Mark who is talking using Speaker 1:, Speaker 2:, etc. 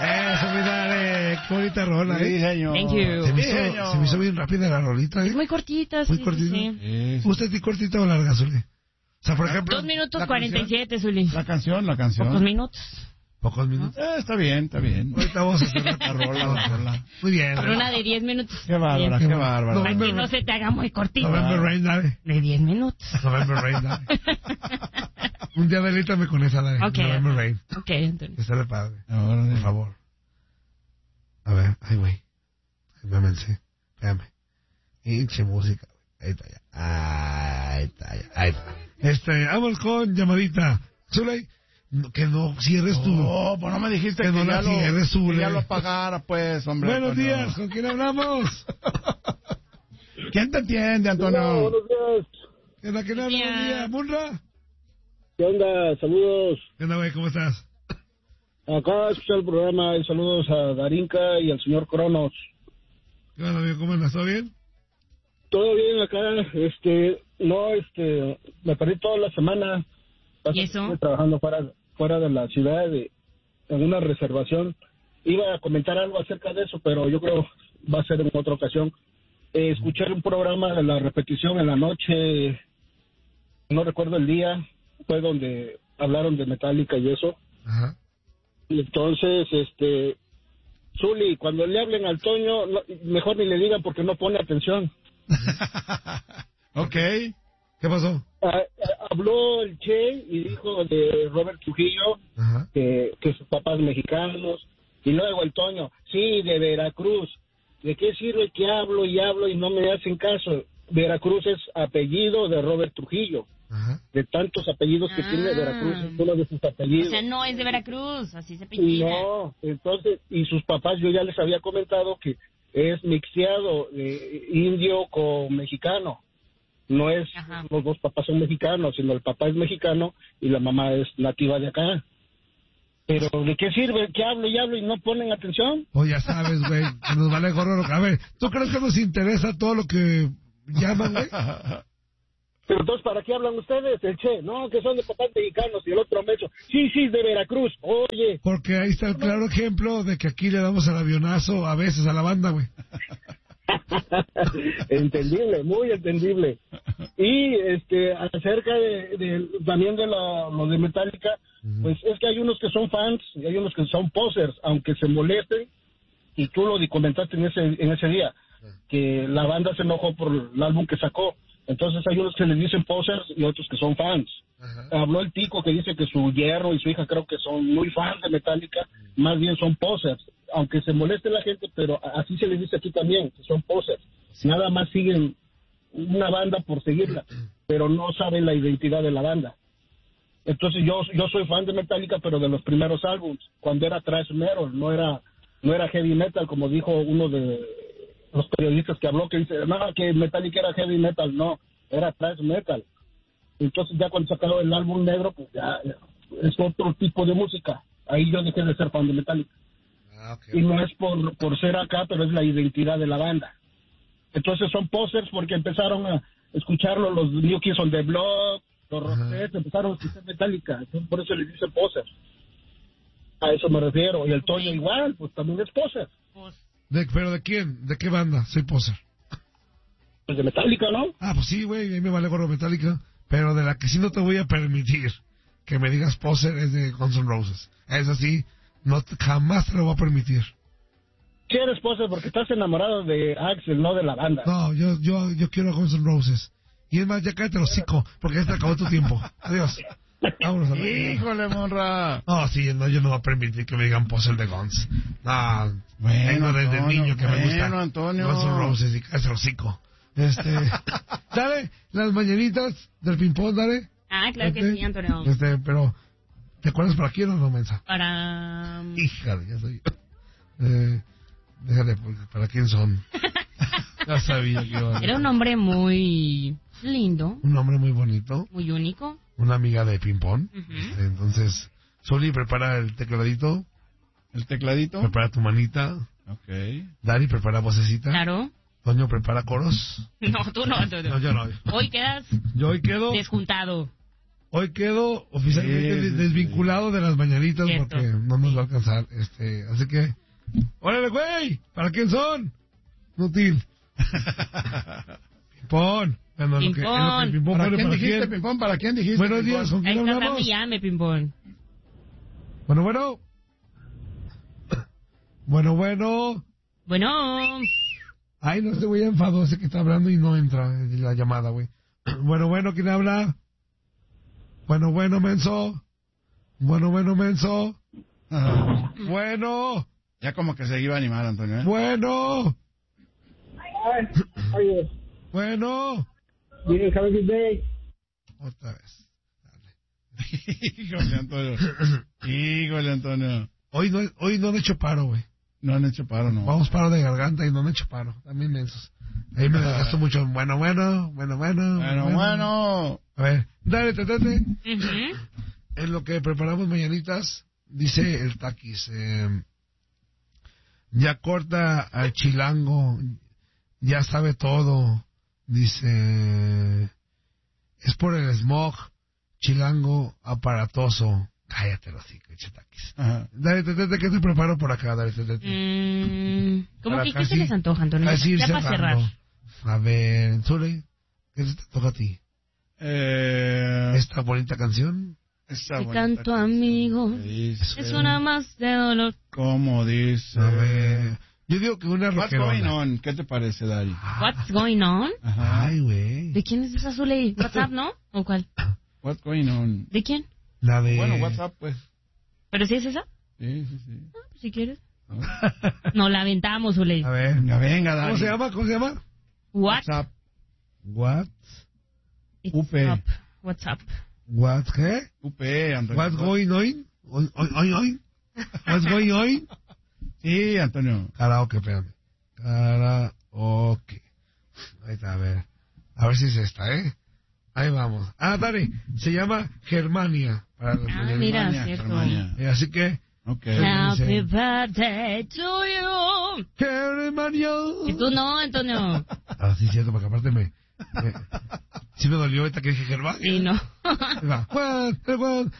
Speaker 1: Eso, mi dale. Qué bonita rola,
Speaker 2: Sí, señor.
Speaker 3: Thank you.
Speaker 1: Se me hizo bien rápida la rolita,
Speaker 3: Es muy cortita,
Speaker 1: Muy
Speaker 3: sí,
Speaker 1: cortita.
Speaker 3: sí.
Speaker 1: ¿Usted es cortita o larga, Zuli? O sea, por ejemplo...
Speaker 3: 2 minutos
Speaker 2: la
Speaker 3: 47, Zuli.
Speaker 2: La canción.
Speaker 3: Pocos minutos.
Speaker 1: Pocos minutos.
Speaker 2: Está bien.
Speaker 1: Ahorita vamos a hacer la rola. Muy bien.
Speaker 3: Por una de 10 minutos.
Speaker 2: Qué bárbara,
Speaker 3: Bien.
Speaker 2: qué bárbara.
Speaker 3: Para que no se te haga muy cortita.
Speaker 1: November Rain, dale.
Speaker 3: De 10 minutos.
Speaker 1: November Rain, dale. Un día delítame con esa, dale.
Speaker 3: Ok.
Speaker 1: November Rain.
Speaker 3: Ok, Antonio.
Speaker 1: Que sale padre.
Speaker 2: Órale.
Speaker 1: Por favor. A ver, ay, güey. Espérame. Hinche música, güey. Ahí está ya. Ahí está. Vamos con llamadita. Zuley, que no cierres tu...
Speaker 2: No, pues no me dijiste
Speaker 1: que no la cierres,
Speaker 2: que
Speaker 1: Zule.
Speaker 2: ya lo apagara, pues, hombre.
Speaker 1: Buenos
Speaker 2: Antonio.
Speaker 1: días, ¿con quién hablamos?
Speaker 2: ¿Quién te entiende, Antonio?
Speaker 4: Hola, buenos días.
Speaker 1: ¿Quién habla? Buenos días, Munra.
Speaker 4: ¿Qué onda? Saludos.
Speaker 1: ¿Qué onda, güey? ¿Cómo estás?
Speaker 4: Acá escuché el programa y saludos a Darinka y al señor Cronos.
Speaker 1: ¿Qué onda, amigo? ¿Cómo andas? ¿Todo bien?
Speaker 4: Todo bien acá, me perdí toda la semana.
Speaker 3: ¿Y eso?
Speaker 4: Estuve trabajando fuera de la ciudad, en una reservación. Iba a comentar algo acerca de eso, pero yo creo va a ser en otra ocasión. Escuché un programa de la repetición en la noche, no recuerdo el día, fue donde hablaron de Metallica y eso.
Speaker 1: Ajá.
Speaker 4: Y entonces, Zuli, cuando le hablen al Toño, mejor ni le digan porque no pone atención.
Speaker 2: Ok.
Speaker 1: ¿Qué pasó?
Speaker 4: Habló el Che y dijo de Robert Trujillo,
Speaker 1: Ajá.
Speaker 4: que sus papás mexicanos, y luego el Toño, sí, de Veracruz. ¿De qué sirve que hablo y no me hacen caso? Veracruz es apellido de Robert Trujillo.
Speaker 1: Ajá.
Speaker 4: De tantos apellidos que tiene Veracruz, es uno de sus apellidos.
Speaker 3: O sea, no es de Veracruz, así se apellida.
Speaker 4: No, entonces, y sus papás, yo ya les había comentado que es mixteado indio con mexicano. No es,
Speaker 3: Ajá.
Speaker 4: los dos papás son mexicanos, sino el papá es mexicano y la mamá es nativa de acá. Pero, ¿de qué sirve que hablo y no ponen atención?
Speaker 1: Oh, ya sabes, güey, que nos vale gorro. A ver, ¿tú crees que nos interesa todo lo que llaman, güey?
Speaker 4: Pero entonces, ¿para qué hablan ustedes? El Che, no, que son de papás mexicanos y el otro mecho. Sí, de Veracruz, oye.
Speaker 1: Porque ahí está el claro ejemplo de que aquí le damos el avionazo a veces a la banda, güey.
Speaker 4: Entendible, muy entendible. Y acerca también de lo de Metallica, pues es que hay unos que son fans y hay unos que son posers, aunque se molesten, y tú lo comentaste en ese día, que la banda se enojó por el álbum que sacó. Entonces hay unos que les dicen posers y otros que son fans. Habló el Tico que dice que su yerno y su hija creo que son muy fans de Metallica, más bien son posers. Aunque se moleste la gente, pero así se les dice aquí también, que son posers. Nada más siguen una banda por seguirla, pero no saben la identidad de la banda. Entonces yo soy fan de Metallica, pero de los primeros álbumes, cuando era thrash metal, no era heavy metal, como dijo uno de los periodistas que habló, que dice, no, que Metallica era heavy metal, no, era thrash metal. Entonces ya cuando sacaron el álbum negro, pues ya es otro tipo de música. Ahí yo dejé de ser fan de Metallica.
Speaker 1: Okay.
Speaker 4: Y no es por ser acá, pero es la identidad de la banda. Entonces son posers porque empezaron a escucharlo los New Kids on the Block, los Roxettes, empezaron a escuchar Metallica. Entonces por eso les dicen posers. A eso me refiero. Y el Toño igual, pues también es poser.
Speaker 1: ¿Pero de quién? ¿De qué banda? Soy poser.
Speaker 4: Pues de Metallica, ¿no?
Speaker 1: Ah, pues sí, güey, a mí me vale gorro Metallica. Pero de la que sí no te voy a permitir que me digas poser es de Guns N' Roses. Es así, jamás te lo voy a permitir.
Speaker 4: Sí eres poser porque estás enamorado de Axl, no de la banda.
Speaker 1: No, yo quiero a Guns N' Roses. Y es más, ya cállate el hocico, porque ya se acabó tu tiempo. Adiós. Vámonos a la...
Speaker 2: Híjole, monra.
Speaker 1: No, sí, no, yo no voy a permitir que me digan poser de Guns. No,
Speaker 2: Bueno,
Speaker 1: vengo desde
Speaker 2: Antonio,
Speaker 1: niño que me gusta
Speaker 2: Antonio.
Speaker 1: Guns N' Roses y cállate el hocico. Dale, las mañanitas del ping-pong, dale.
Speaker 3: Ah, claro que sí, Antonio.
Speaker 1: Pero, ¿te acuerdas para quién o no, mensa?
Speaker 3: Para...
Speaker 1: Híjale, ya soy... déjale, ¿para quién son? Ya sabía que iba a...
Speaker 3: Era un hombre muy lindo.
Speaker 1: Un nombre muy bonito.
Speaker 3: Muy único.
Speaker 1: Una amiga de ping-pong. Entonces, Soli, prepara el tecladito.
Speaker 2: ¿El tecladito?
Speaker 1: Prepara tu manita.
Speaker 2: Ok.
Speaker 1: Dari, prepara vocecita.
Speaker 3: Claro.
Speaker 1: Toño, prepara coros.
Speaker 3: No, tú no, Antonio.
Speaker 1: No, yo no.
Speaker 3: Hoy quedas
Speaker 1: Yo hoy quedo
Speaker 3: desjuntado.
Speaker 1: Hoy quedo oficialmente
Speaker 2: Sí.
Speaker 1: desvinculado de las mañanitas
Speaker 3: Cierto.
Speaker 1: porque no nos va a alcanzar. Así que, órale, güey, ¿para quién son? Inútil. Pimpón. Bueno, lo que, es lo que el Pimpón
Speaker 2: ¿Para
Speaker 1: pone
Speaker 2: quién
Speaker 1: para
Speaker 2: dijiste,
Speaker 1: quién.
Speaker 2: Pimpón? ¿Para quién dijiste?
Speaker 1: Buenos
Speaker 2: Pimpón?
Speaker 1: días, ¿con
Speaker 3: Ahí
Speaker 1: quién
Speaker 3: está,
Speaker 1: hablamos?
Speaker 3: me llame, Pimpón.
Speaker 1: Bueno. Bueno.
Speaker 3: Bueno.
Speaker 1: Ay, no, este güey enfadó, sé que está hablando y no entra la llamada, güey. Bueno, ¿quién habla? Bueno, menso. Bueno, menso.
Speaker 2: Ah,
Speaker 1: Bueno.
Speaker 2: ya como que se iba a animar, Antonio, ¿eh?
Speaker 1: Bueno.
Speaker 4: Oye,
Speaker 1: Bueno.
Speaker 4: bien, have a good day.
Speaker 1: Otra vez.
Speaker 2: Híjole, Antonio.
Speaker 1: Hoy no han hecho paro, güey.
Speaker 2: No han hecho paro, no.
Speaker 1: Vamos paro de garganta y no han hecho paro. También mensos. Ahí me desgasto mucho. Bueno.
Speaker 2: Bueno.
Speaker 1: A ver, dale, Tetete.
Speaker 3: Ujú.
Speaker 1: En lo que preparamos mañanitas, dice el Taquis, ya corta al chilango, ya sabe todo, dice, es por el smog, chilango aparatoso. Cállate, los hijos, Taquis.
Speaker 2: Ajá.
Speaker 1: Dale, Tetete, ¿qué te preparo por acá? Dale, Tetete.
Speaker 3: ¿Cómo
Speaker 1: Para
Speaker 3: que qué
Speaker 1: casi-
Speaker 3: se les antoja, Antonio?
Speaker 1: casi ir
Speaker 3: Ya para cerrar.
Speaker 1: cerrando. A ver, Zule, ¿qué te toca a ti? Esta bonita canción.
Speaker 2: Esa
Speaker 3: Te
Speaker 2: bonita
Speaker 3: canto,
Speaker 2: canción
Speaker 3: amigo.
Speaker 2: que dice,
Speaker 3: Es una más de dolor.
Speaker 2: ¿Cómo dice?
Speaker 1: A ver, yo digo que una
Speaker 2: What's going
Speaker 1: rockerona.
Speaker 2: on? ¿Qué te parece, Dari?
Speaker 3: What's going on?
Speaker 2: Ajá.
Speaker 1: Ay, güey.
Speaker 3: ¿De quién es esa Zuley? ¿WhatsApp, no? ¿O cuál?
Speaker 2: What's going on?
Speaker 3: ¿De quién?
Speaker 1: La de...
Speaker 2: Bueno, WhatsApp, pues.
Speaker 3: ¿Pero si es esa?
Speaker 2: Sí.
Speaker 3: Pues, si quieres. No la aventamos, Zuley.
Speaker 1: A ver.
Speaker 2: Venga, Dari.
Speaker 1: ¿Cómo se llama?
Speaker 2: WhatsApp.
Speaker 1: What?
Speaker 3: It's
Speaker 2: UP.
Speaker 3: up. What's up?
Speaker 1: What, ¿qué?
Speaker 2: UP, Antonio.
Speaker 1: What's going on? Oin. What's going on?
Speaker 2: Sí, Antonio.
Speaker 1: Karaoke, espérame. Karaoke. Ahí está, a ver. A ver si es esta, ¿eh? Ahí vamos. Ah, dale. Se llama Germania. Para las mañanitas.
Speaker 3: Mira,
Speaker 2: Germania,
Speaker 3: cierto.
Speaker 2: Germania.
Speaker 1: Así que...
Speaker 2: Ok.
Speaker 3: Happy
Speaker 1: dice-
Speaker 3: birthday to you.
Speaker 1: Germania.
Speaker 3: Y tú no, Antonio.
Speaker 1: Ah, sí, cierto, porque aparte sí me dolió esta que dije Germania.
Speaker 3: Sí, no.
Speaker 1: Ahí va. Juan,